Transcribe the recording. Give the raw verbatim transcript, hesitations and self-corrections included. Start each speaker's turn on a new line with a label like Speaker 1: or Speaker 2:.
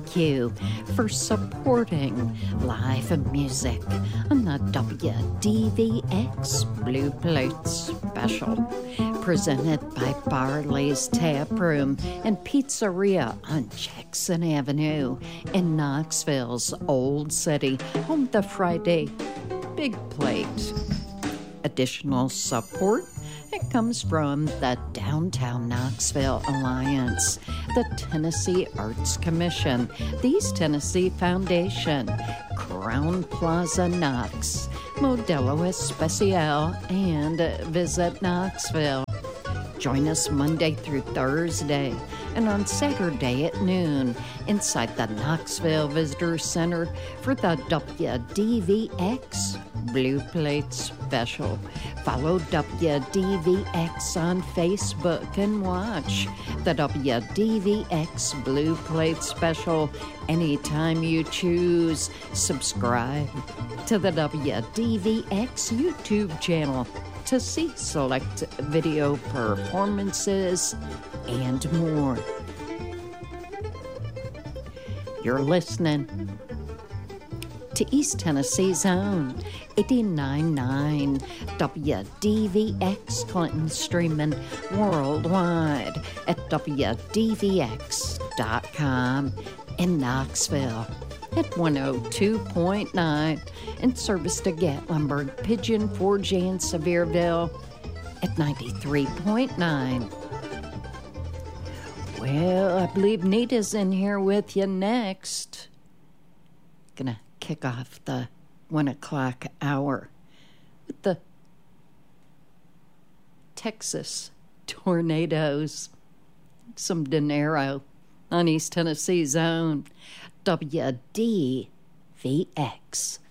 Speaker 1: thank you for supporting live music on the W D V X Blue Plate Special, presented by Barley's Tap Room and Pizzeria on Jackson Avenue in Knoxville's Old City, home to Friday Big Plate. Additional support, it comes from the Downtown Knoxville Alliance, the Tennessee Arts Commission, the East Tennessee Foundation, Crown Plaza Knox, Modelo Especial, and Visit Knoxville. Join us Monday through Thursday and on Saturday at noon inside the Knoxville Visitor Center for the W D V X Blue Plate Special. Follow W D V X on Facebook and watch the W D V X Blue Plate Special anytime you choose. Subscribe to the W D V X YouTube channel to see select video performances and more. You're listening to East Tennessee's own eighty-nine point nine W D V X Clinton, streaming worldwide at W D V X dot com, in Knoxville at one oh two point nine, in service to Gatlinburg, Pigeon Forge, and Sevierville at ninety-three point nine. Well, I believe Nita's in here with you next. Gonna kick off the one o'clock hour with the Texas tornadoes. Some dinero on East Tennessee's own W D V X.